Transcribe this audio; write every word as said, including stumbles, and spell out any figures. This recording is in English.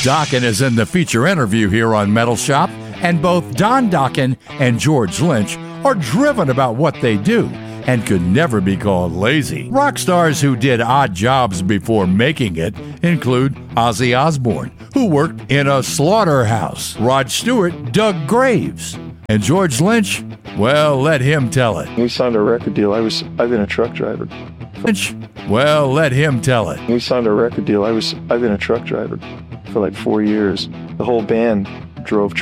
Dokken is in the feature interview here on Metal Shop, and both Don Dokken and George Lynch are driven about what they do and could never be called lazy. Rock stars who did odd jobs before making it include Ozzy Osbourne, who worked in a slaughterhouse. Rod Stewart dug graves. And George Lynch, well, let him tell it. We signed a record deal. I was, I've been a truck driver. Lynch, well, let him tell it. We signed a record deal. I was, I've been a truck driver for like four years. The whole band drove